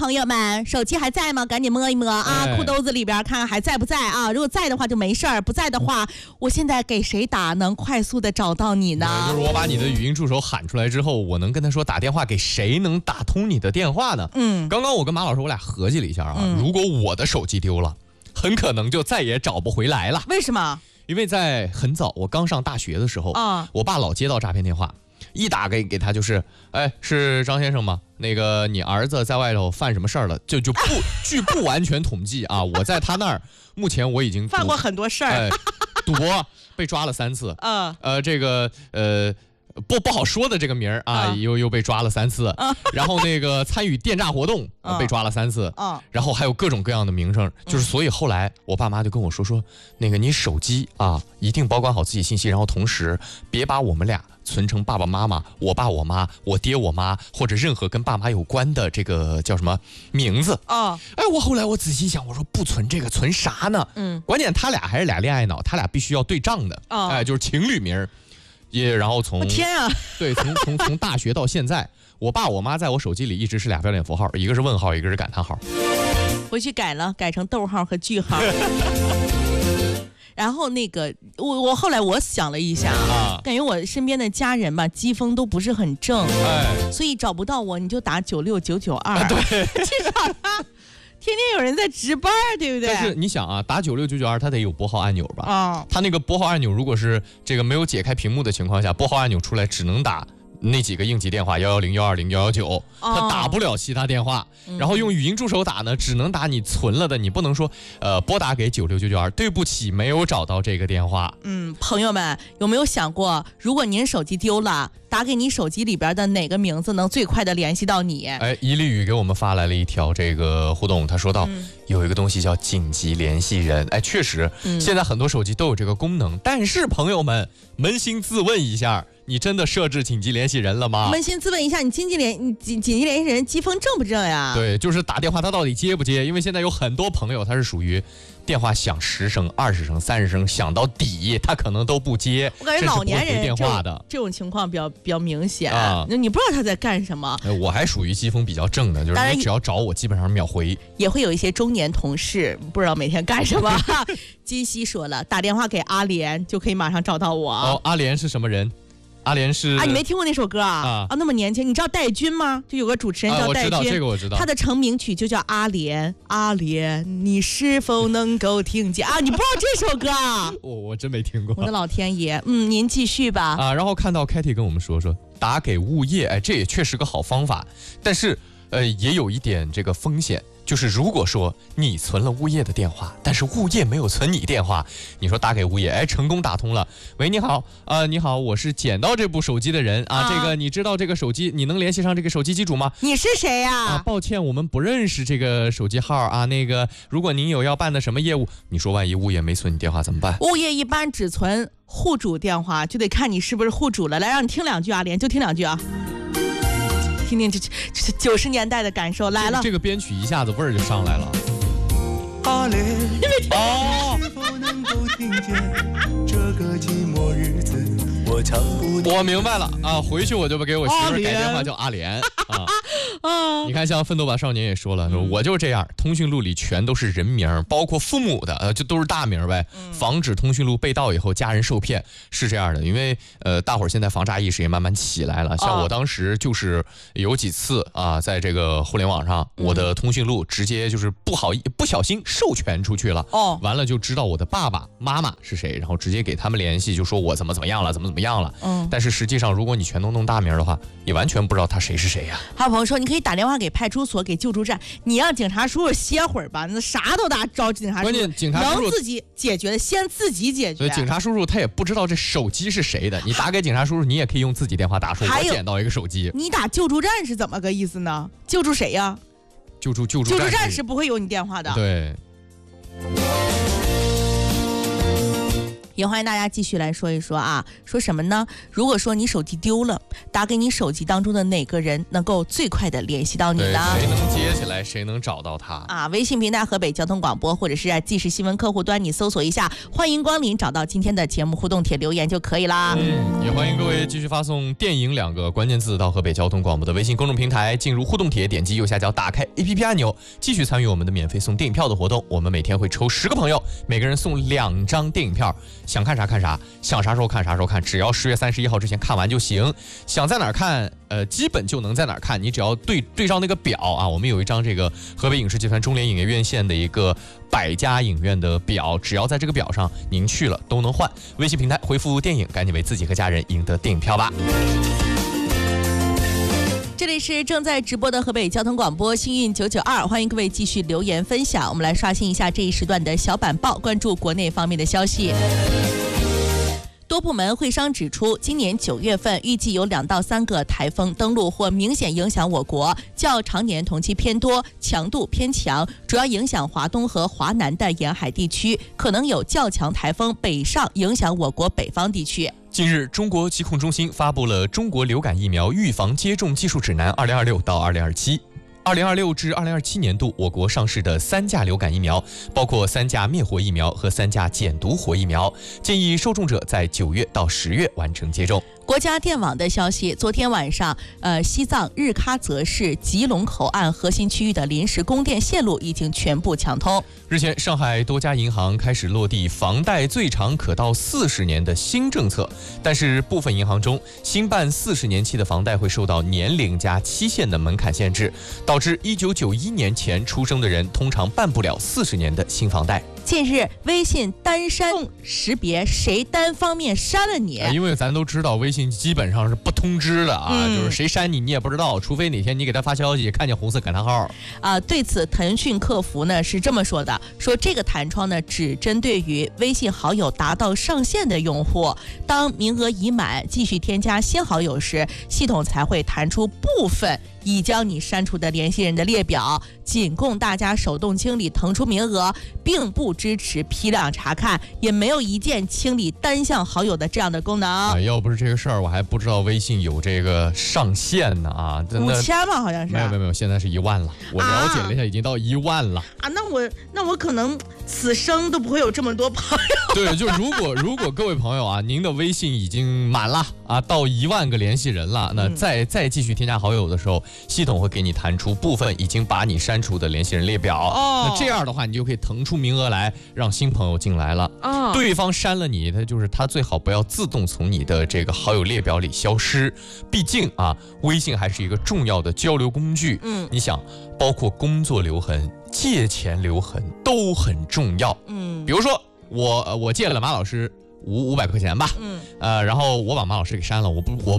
朋友们，手机还在吗？赶紧摸一摸啊，裤兜子里边看看还在不在啊？如果在的话就没事儿，不在的话，我现在给谁打能快速的找到你呢？ 就是我把你的语音助手喊出来之后，我能跟他说打电话给谁能打通你的电话呢？刚刚我跟马老师我俩合计了一下啊，如果我的手机丢了，很可能就再也找不回来了。 为什么？ 因为在很早我刚上大学的时候，我爸老接到诈骗电话。一打给他就是，哎，是张先生吗？那个你儿子在外头犯什么事儿了？据不完全统计啊，我在他那儿，目前我已经犯过很多事儿， 赌博被抓了3次，这个不好说的这个名儿啊，又被抓了3次，然后那个参与电诈活动被抓了3次，然后还有各种各样的名声，就是所以后来我爸妈就跟我说，那个你手机啊一定保管好自己信息，然后同时别把我们俩存成爸爸妈妈、我爸我妈、我爹我妈或者任何跟爸妈有关的这个叫什么名字啊？哎，我后来我仔细想，我说不存这个存啥呢？关键他俩还是俩恋爱脑，他俩必须要对账的，哎，就是情侣名。然后从天啊， 对，从大学到现在，我爸我妈在我手机里一直是俩标点符号，一个是问号，一个是感叹号。 回去改成逗号和句号。然后那个我后来我想了一下感觉我身边的家人吧，机锋都不是很正，所以找不到我，你就打96992。 对， 至少天天有人在值班，对不对？ 但是你想啊，打96992，它得有拨号按钮吧？它那个拨号按钮如果是这个没有解开屏幕的情况下，拨号按钮出来只能打那几个应急电话110、120、119，它打不了其他电话。然后用语音助手打呢，只能打你存了的，你不能说拨打给96992，对不起，没有找到这个电话。 朋友们有没有想过，如果您手机丢了，打给你手机里边的哪个名字能最快的联系到你？ 哎，伊利宇给我们发来了一条这个互动，他说到有一个东西叫紧急联系人。哎，确实，现在很多手机都有这个功能，但是朋友们扪心自问一下，你真的设置紧急联系人了吗？ 扪心自问一下，你紧急联系人机锋正不正呀？ 对，就是打电话他到底接不接？因为现在有很多朋友他是属于电话响10声、20声、30声，响到底他可能都不接。 我感觉老年人电话的这种情况比较明显你不知道他在干什么。 我还属于机锋比较正的，就是你只要找我，基本上秒回。 也会有一些中年同事不知道每天干什么。金熙说了，打电话给阿莲就可以马上找到我。 阿莲是什么人？阿莲是你没听过那首歌啊？那么年轻，你知道戴军吗？就有个主持人叫戴军， 我知道这个我知道。 他的成名曲就叫阿莲，阿莲，你是否能够听见你不知道这首歌啊？ 我真没听过。 我的老天爷，您继续吧。 然后看到 Katy 跟我们说打给物业，哎，这也确实个好方法，但是也有一点这个风险。就是如果说你存了物业的电话，但是物业没有存你电话，你说打给物业，哎，成功打通了。喂，你好，你好，我是捡到这部手机的人这个你知道这个手机，你能联系上这个手机机主吗？ 你是谁呀？ 抱歉，我们不认识这个手机号那个如果您有要办的什么业务，你说万一物业没存你电话怎么办？ 物业一般只存户主电话，就得看你是不是户主了。来，让你听2句连就听2句听听这90年代的感受来了。 这个编曲一下子味儿就上来了。 阿莲，是否能够听见这个寂寞日子？我唱不定。 我明白了回去我就给我媳妇改电话叫阿莲你看，像奋斗吧少年也说了，说我就这样，通讯录里全都是人名，包括父母的，就都是大名呗，防止通讯录被盗以后家人受骗，是这样的。因为大伙儿现在防诈意识也慢慢起来了，像我当时就是有几次在这个互联网上，我的通讯录直接就是不小心授权出去了，完了就知道我的爸爸妈妈是谁，然后直接给他们联系，就说我怎么样了，怎么样了。但是实际上如果你全都弄大名的话，你完全不知道他谁是谁呀。 还有朋友说，你可以打电话给派出所，给救助站，你让警察叔叔歇会儿吧，那啥都打找警察叔叔。 关键警察叔叔能自己解决的先自己解决。 所以警察叔叔他也不知道这手机是谁的，你打给警察叔叔，你也可以用自己电话打，说我捡到一个手机。 你打救助站是怎么个意思呢？救助谁呀？ 救助站是不会有你电话的。 对。 也欢迎大家继续来说一说啊，说什么呢？如果说你手机丢了，打给你手机当中的哪个人能够最快的联系到你呢？ 谁能接起来，谁能找到他啊？微信平台河北交通广播，或者是即时新闻客户端，你搜索一下欢迎光临，找到今天的节目互动帖留言就可以啦。 也欢迎各位继续发送电影2个关键字到河北交通广播的微信公众平台，进入互动帖，点击右下角打开 APP 按钮，继续参与我们的免费送电影票的活动。我们每天会抽10个朋友，每个人送2张电影票，想看啥看啥，想啥时候看啥时候看，只要10月31号之前看完就行。想在哪儿看，基本就能在哪儿看，你只要对上那个表啊。我们有一张这个河北影视集团中联影业院线的一个100家影院的表，只要在这个表上您去了都能换。微信平台回复电影，赶紧为自己和家人赢得电影票吧。 这里是正在直播的河北交通广播幸运992，欢迎各位继续留言分享。我们来刷新一下这一时段的小板报，关注国内方面的消息。多部门会商指出，今年9月份预计有2到3个台风登陆或明显影响我国，较常年同期偏多，强度偏强，主要影响华东和华南的沿海地区，可能有较强台风北上影响我国北方地区。 近日，中国疾控中心发布了《中国流感疫苗预防接种技术指南2026到2027》。2026至2027年度，我国上市的3价流感疫苗，包括3价灭活疫苗和3价减毒活疫苗，建议受众者在9月到10月完成接种。 国家电网的消息，昨天晚上，西藏日喀则市吉隆口岸核心区域的临时供电线路已经全部抢通。 日前，上海多家银行开始落地房贷最长可到40年的新政策，但是部分银行中，新办40年期的房贷会受到年龄加期限的门槛限制，导致1991年前出生的人通常办不了40年的新房贷。 近日，微信单删识别谁单方面删了你， 因为咱都知道微信基本上是不通知的啊，就是谁删你你也不知道，除非哪天你给他发消息看见红色感叹号啊。对此，腾讯客服呢是这么说的，说这个弹窗呢只针对于微信好友达到上限的用户，当名额已满继续添加新好友时，系统才会弹出部分已将你删除的联系人的列表，仅供大家手动清理腾出名额，并不支持批量查看，也没有一键清理单向好友的这样的功能。 要不是这个事儿，我还不知道微信有这个上限呢啊 ！5000吗？好像是。 没有，现在是1万了。我了解了一下，已经到1万了啊！那我可能此生都不会有这么多朋友。 对，就如果各位朋友啊，您的微信已经满了啊，到1万个联系人了，那再继续添加好友的时候，系统会给你弹出部分已经把你删除的联系人列表。那这样的话，你就可以腾出名额来让新朋友进来了。对方删了你，他最好不要自动从你的这个好友列表里消失。毕竟啊，微信还是一个重要的交流工具。你想，包括工作留痕、借钱留痕都很重要。比如说我借了马老师500块钱吧，然后我把马老师给删了，我